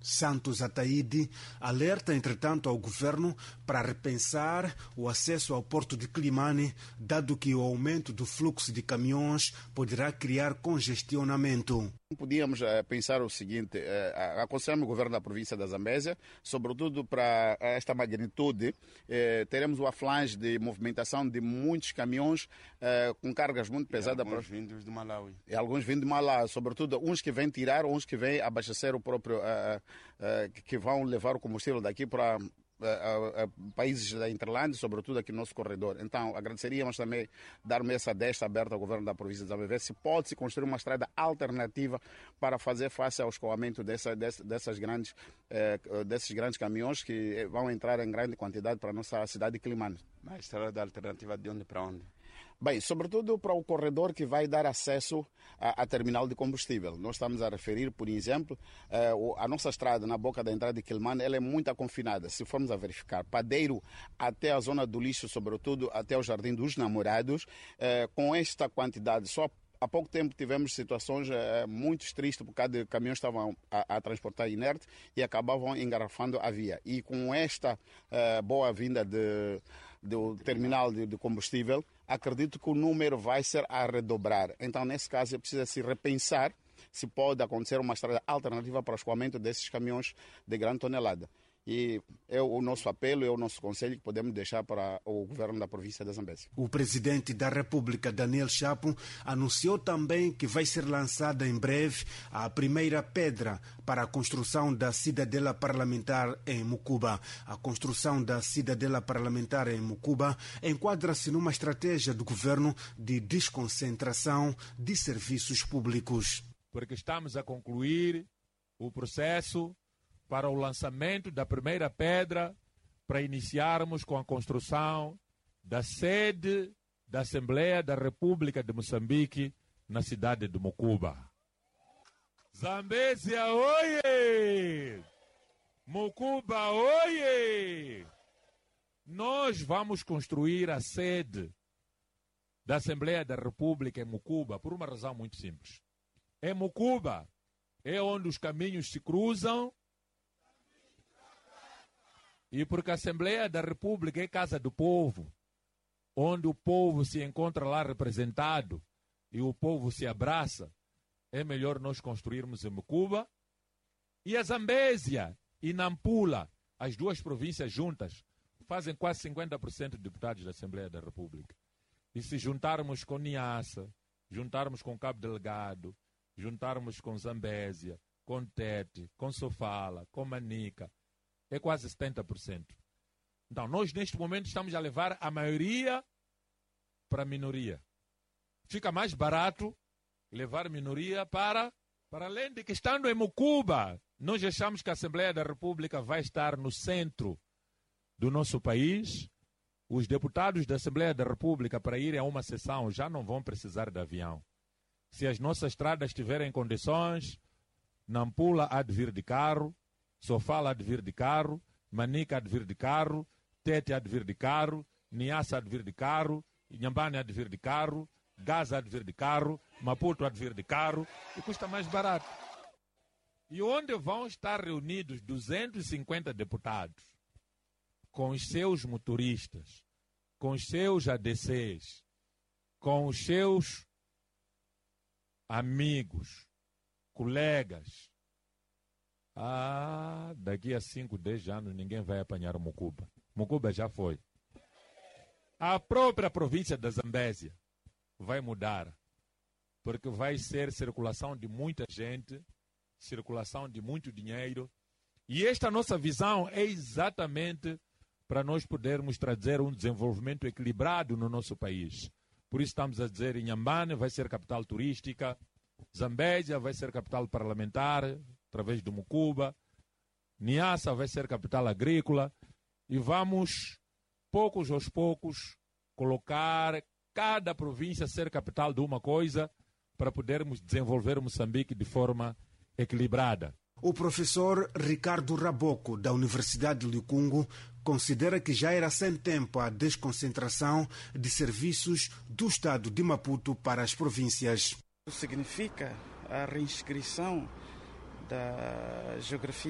Santos Ataíde alerta, entretanto, ao governo para repensar o acesso ao porto de Climane, dado que o aumento do fluxo de caminhões poderá criar congestionamento. Podíamos pensar o seguinte, aconselhamos o governo da província da Zambésia, sobretudo para esta magnitude, teremos o aflanche de movimentação de muitos caminhões com cargas muito pesadas. Alguns vindos de Malawi. E alguns vindo de Malawi, sobretudo uns que vêm tirar, uns que vêm abastecer o próprio, que vão levar o combustível daqui para países da Interlândia, sobretudo aqui no nosso corredor. Então, agradeceríamos também dar-me essa deixa aberta ao governo da província de Zambésia, ver se pode-se construir uma estrada alternativa para fazer face ao escoamento desses grandes caminhões que vão entrar em grande quantidade para a nossa cidade de Climane. Mas a estrada alternativa de onde para onde? Bem, sobretudo para o corredor que vai dar acesso à terminal de combustível. Nós estamos a referir, por exemplo, a nossa estrada na boca da entrada de Quilmane, ela é muito confinada. Se formos a verificar, Padeiro até a zona do lixo, sobretudo até o Jardim dos Namorados, com esta quantidade, só há pouco tempo tivemos situações muito tristes, porque cada caminhão estavam a transportar inerte e acabavam engarrafando a via. E com esta boa vinda do terminal de combustível, acredito que o número vai ser a redobrar. Então, nesse caso, precisa se repensar se pode acontecer uma estrada alternativa para o escoamento desses caminhões de grande tonelada. E é o nosso apelo, é o nosso conselho que podemos deixar para o governo da província da Zambésia. O presidente da República, Daniel Chapo, anunciou também que vai ser lançada em breve a primeira pedra para a construção da cidadela parlamentar em Mucuba. A construção da cidadela parlamentar em Mucuba enquadra-se numa estratégia do governo de desconcentração de serviços públicos. Porque estamos a concluir o processo para o lançamento da primeira pedra, para iniciarmos com a construção da sede da Assembleia da República de Moçambique na cidade de Mucuba. Zambésia, oie! Mucuba, oie! Nós vamos construir a sede da Assembleia da República em Mucuba por uma razão muito simples. Em Mucuba é onde os caminhos se cruzam, e porque a Assembleia da República é casa do povo, onde o povo se encontra lá representado e o povo se abraça, é melhor nós construirmos em Mucuba. E a Zambésia e Nampula, as duas províncias juntas, fazem quase 50% de deputados da Assembleia da República. E se juntarmos com Niassa, juntarmos com Cabo Delgado, juntarmos com Zambésia, com Tete, com Sofala, com Manica, é quase 70%. Então, nós neste momento estamos a levar a maioria para a minoria. Fica mais barato levar a minoria para além de que, estando em Mucuba, nós achamos que a Assembleia da República vai estar no centro do nosso país. Os deputados da Assembleia da República, para irem a uma sessão, já não vão precisar de avião. Se as nossas estradas tiverem condições, Nampula há de vir de carro, Sofala há de vir de carro, Manica há de vir de carro, Tete há de vir de carro, Niassa há de vir de carro, Inhambane há de vir de carro, Gaza há de vir de carro, Maputo há de vir de carro, e custa mais barato. E onde vão estar reunidos 250 deputados, com os seus motoristas, com os seus ADCs, com os seus amigos, colegas. Daqui a 5, 10 anos ninguém vai apanhar Mucuba. Mucuba já foi. A própria província da Zambésia vai mudar, porque vai ser circulação de muita gente, circulação de muito dinheiro. E esta nossa visão é exatamente para nós podermos trazer um desenvolvimento equilibrado no nosso país. Por isso estamos a dizer, Inhambane vai ser capital turística, Zambésia vai ser capital parlamentar, através do Mucuba, Niassa vai ser capital agrícola, e vamos, poucos aos poucos, colocar cada província ser capital de uma coisa para podermos desenvolver Moçambique de forma equilibrada. O professor Ricardo Raboco, da Universidade de Licungo, considera que já era sem tempo a desconcentração de serviços do Estado de Maputo para as províncias. Significa a reinscrição da geografia